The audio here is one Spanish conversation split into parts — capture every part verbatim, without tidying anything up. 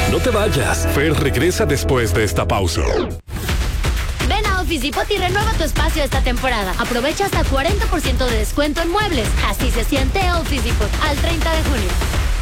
No te vayas. Fer regresa después de esta pausa. Ven a Office Depot y renueva tu espacio esta temporada. Aprovecha hasta cuarenta por ciento de descuento en muebles. Así se siente Office Depot al treinta de junio.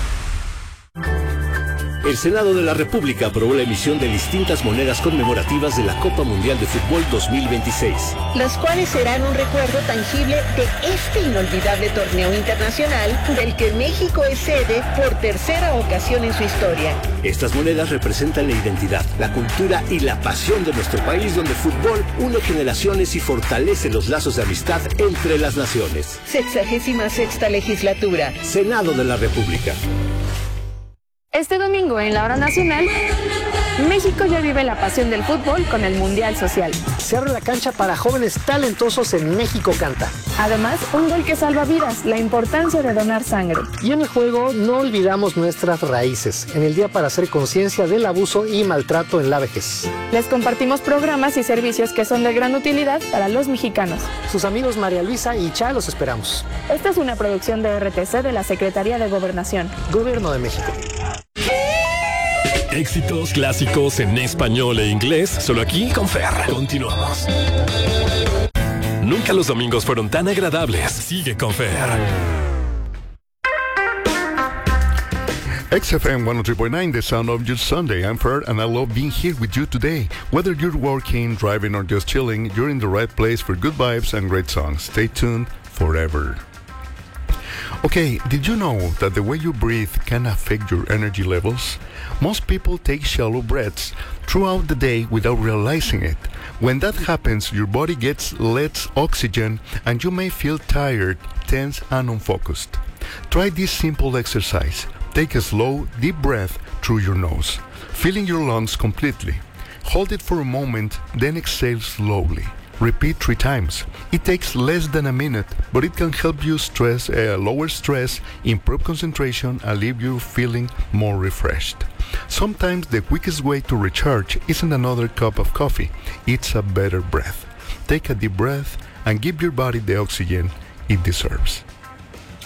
El Senado de la República aprobó la emisión de distintas monedas conmemorativas de la Copa Mundial de Fútbol dos mil veintiséis. Las cuales serán un recuerdo tangible de este inolvidable torneo internacional del que México es sede por tercera ocasión en su historia. Estas monedas representan la identidad, la cultura y la pasión de nuestro país, donde el fútbol une generaciones y fortalece los lazos de amistad entre las naciones. Sexagésima sexta legislatura. Senado de la República. Este domingo en la Hora Nacional, México ya vive la pasión del fútbol con el Mundial Social. Se abre la cancha para jóvenes talentosos en México Canta. Además, un gol que salva vidas, la importancia de donar sangre. Y en el juego no olvidamos nuestras raíces, en el día para hacer conciencia del abuso y maltrato en la vejez. Les compartimos programas y servicios que son de gran utilidad para los mexicanos. Sus amigos María Luisa y Cha los esperamos. Esta es una producción de R T C de la Secretaría de Gobernación. Gobierno de México. Éxitos clásicos en español e inglés, solo aquí con Fer. Continuamos. Nunca los domingos fueron tan agradables. Sigue con Fer. X F M one oh three point nine, the sound of your Sunday. I'm Fer, and I love being here with you today. Whether you're working, driving, or just chilling, you're in the right place for good vibes and great songs. Stay tuned forever. Okay, did you know that the way you breathe can affect your energy levels? Most people take shallow breaths throughout the day without realizing it. When that happens, your body gets less oxygen and you may feel tired, tense, and unfocused. Try this simple exercise. Take a slow, deep breath through your nose, filling your lungs completely. Hold it for a moment, then exhale slowly. Repeat three times. It takes less than a minute, but it can help you stress, uh, lower stress, improve concentration, and leave you feeling more refreshed. Sometimes the quickest way to recharge isn't another cup of coffee, it's a better breath. Take a deep breath and give your body the oxygen it deserves.